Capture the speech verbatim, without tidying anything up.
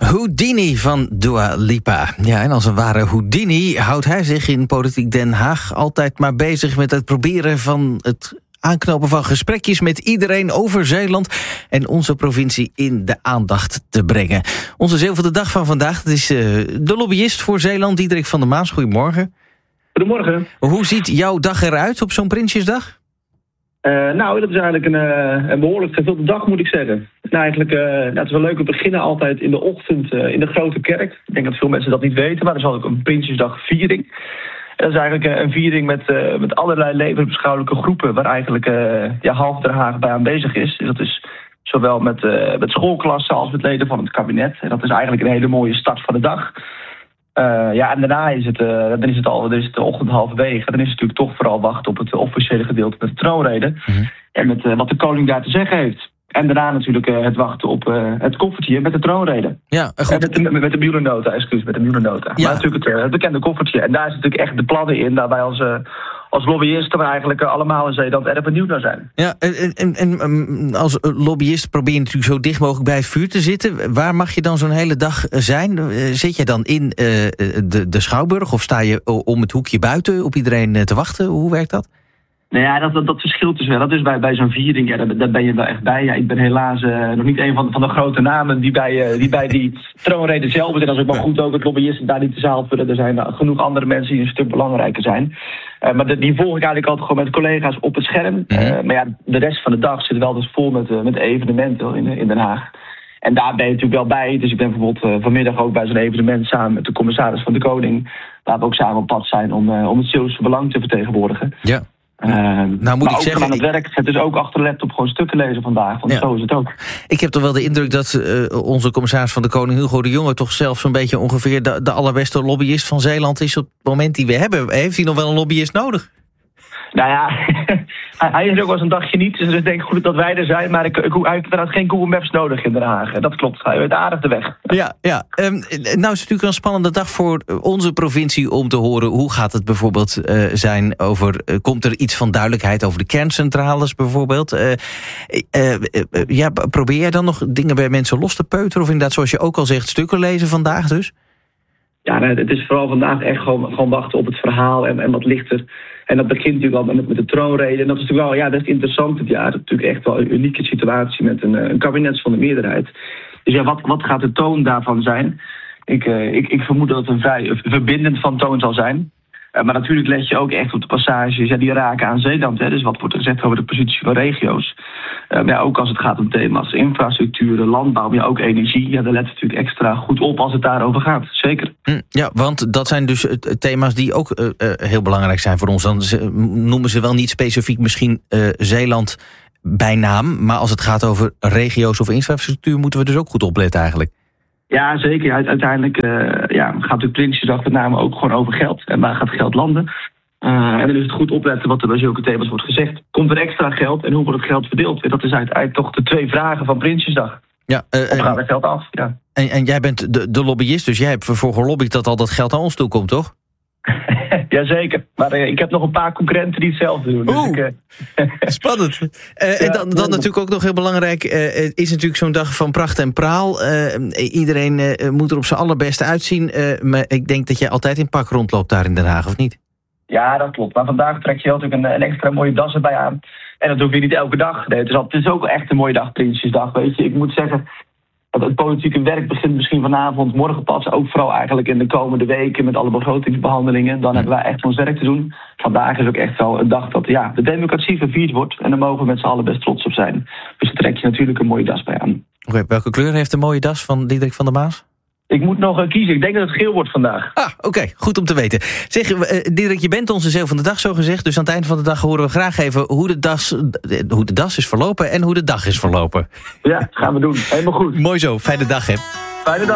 Houdini van Dua Lipa. Ja, en als een ware Houdini houdt hij zich in Politiek Den Haag altijd maar bezig met het proberen van het aanknopen van gesprekjes met iedereen over Zeeland en onze provincie in de aandacht te brengen. Onze zeel van de dag van vandaag, dat is uh, de lobbyist voor Zeeland, Diederik van der Maas. Goedemorgen. Goedemorgen. Hoe ziet jouw dag eruit op zo'n Prinsjesdag? Uh, nou, dat is eigenlijk een, uh, een behoorlijk gevulde dag, moet ik zeggen. Nou, eigenlijk, uh, nou, het is wel leuk, we beginnen altijd in de ochtend uh, in de Grote Kerk. Ik denk dat veel mensen dat niet weten, maar er is ook een Prinsjesdag-viering. Dat is eigenlijk uh, een viering met, uh, met allerlei levensbeschouwelijke groepen, waar eigenlijk uh, ja, half Den Haag bij aanwezig is. Dus dat is zowel met, uh, met schoolklassen als met leden van het kabinet. En dat is eigenlijk een hele mooie start van de dag. Uh, ja, en daarna is het, uh, dan is het al, dan is het de ochtend halverwege. Dan is het natuurlijk toch vooral wachten op het officiële gedeelte met de troonrede. Mm-hmm. En met uh, wat de koning daar te zeggen heeft. En daarna natuurlijk uh, het wachten op uh, het koffertje met de troonrede. Ja, goed. En met de, met de Mühlernota, excuus, met de Mühlernota. Ja. Maar natuurlijk het, uh, het bekende koffertje. En daar zit natuurlijk echt de plannen in, daar wij als, uh, als lobbyisten eigenlijk uh, allemaal in Zeeland erg benieuwd naar zijn. Ja, en, en, en um, als lobbyist probeer je natuurlijk zo dicht mogelijk bij het vuur te zitten. Waar mag je dan zo'n hele dag zijn? Uh, zit je dan in uh, de, de Schouwburg of sta je om het hoekje buiten op iedereen uh, te wachten? Hoe werkt dat? Nou ja, dat, dat, dat verschilt dus wel. Dat is bij, bij zo'n viering, ja, daar, daar ben je wel echt bij. Ja, ik ben helaas uh, nog niet een van, van de grote namen die bij, uh, die, bij die troonrede zelf is. En dat is ook wel goed ook dat lobbyisten daar niet de zaal vullen. Er zijn uh, genoeg andere mensen die een stuk belangrijker zijn. Uh, maar de, die volg ik eigenlijk altijd gewoon met collega's op het scherm. Uh, maar ja, de rest van de dag zit wel dus vol met, uh, met evenementen in, in Den Haag. En daar ben je natuurlijk wel bij. Dus ik ben bijvoorbeeld uh, vanmiddag ook bij zo'n evenement samen met de commissaris van de Koning. Waar we ook samen op pad zijn om, uh, om het Zeeuwse belang te vertegenwoordigen. Ja. Uh, nou, moet maar ik ook zeggen, aan het werk. Het is ook achter de laptop gewoon stukken lezen vandaag. Want ja. Zo is het ook. Ik heb toch wel de indruk dat uh, onze commissaris van de Koning, Hugo de Jonge, toch zelf zo'n beetje ongeveer de, de allerbeste lobbyist van Zeeland is op het moment die we hebben. Heeft hij nog wel een lobbyist nodig? Nou ja, hij is ook wel eens een dagje niet. Dus ik denk goed dat wij er zijn. Maar ik, ik, hij heeft inderdaad geen Google Maps nodig in Den Haag. Dat klopt. Hij weet aardig de weg. Ja, ja. Um, nou is het natuurlijk een spannende dag voor onze provincie om te horen. Hoe gaat het bijvoorbeeld uh, zijn over... Uh, komt er iets van duidelijkheid over de kerncentrales bijvoorbeeld? Uh, uh, uh, ja, probeer jij dan nog dingen bij mensen los te peuteren? Of inderdaad, zoals je ook al zegt, stukken lezen vandaag dus? Ja, het is vooral vandaag echt gewoon, gewoon wachten op het verhaal en, en wat lichter. En dat begint natuurlijk al met, met de troonrede. En dat is natuurlijk wel, ja, dat is interessant dit jaar. Dat is natuurlijk echt wel een unieke situatie met een, een kabinet van de meerderheid. Dus ja, wat, wat gaat de toon daarvan zijn? Ik, uh, ik, ik vermoed dat het een vrij verbindend van toon zal zijn. Uh, maar natuurlijk let je ook echt op de passages ja, die raken aan Zeeland. Hè. Dus wat wordt er gezegd over de positie van regio's. Uh, maar ja, ook als het gaat om thema's infrastructuur, landbouw, maar ja, ook energie. Ja, daar let natuurlijk extra goed op als het daarover gaat. Zeker. Ja, want dat zijn dus thema's die ook uh, uh, heel belangrijk zijn voor ons. Dan noemen ze wel niet specifiek misschien uh, Zeeland bij naam. Maar als het gaat over regio's of infrastructuur moeten we dus ook goed opletten eigenlijk. Ja, zeker. Uiteindelijk uh, ja, gaat de Prinsjesdag met name ook gewoon over geld. En waar gaat geld landen? Uh, en dan is het goed opletten wat er bij zulke thema's wordt gezegd. Komt er extra geld en hoe wordt het geld verdeeld? Dat is uiteindelijk toch de twee vragen van Prinsjesdag. Ja, uh, of gaat er geld af? Ja. En, en jij bent de, de lobbyist, dus jij hebt ervoor gelobbyd dat al dat geld aan ons toe komt, toch? Jazeker, maar uh, ik heb nog een paar concurrenten die hetzelfde doen. Oeh, dus ik, uh... spannend. Uh, ja, en dan, dan natuurlijk ook nog heel belangrijk, uh, is natuurlijk zo'n dag van pracht en praal. Uh, iedereen uh, moet er op zijn allerbeste uitzien. Uh, maar ik denk dat jij altijd in pak rondloopt daar in Den Haag, of niet? Ja, dat klopt. Maar vandaag trek je natuurlijk een, een extra mooie das erbij aan. En dat hoef je niet elke dag. Nee, het, is al, het is ook echt een mooie dag, Prinsjesdag. Weet je, ik moet zeggen, het politieke werk begint misschien vanavond, morgen pas. Ook vooral eigenlijk in de komende weken met alle begrotingsbehandelingen. Dan hebben wij echt ons werk te doen. Vandaag is ook echt wel een dag dat ja, de democratie vervierd wordt. En daar mogen we met z'n allen best trots op zijn. Dus daar trek je natuurlijk een mooie das bij aan. Oké, welke kleur heeft de mooie das van Diederik van der Maas? Ik moet nog uh, kiezen. Ik denk dat het geel wordt vandaag. Ah, oké. Okay. Goed om te weten. Zeg, uh, Diederik, je bent onze zeel van de dag zo gezegd. Dus aan het eind van de dag horen we graag even hoe de das, hoe de das is verlopen en hoe de dag is verlopen. Ja, gaan we doen. Helemaal goed. Mooi zo. Fijne dag, hè. Fijne dag.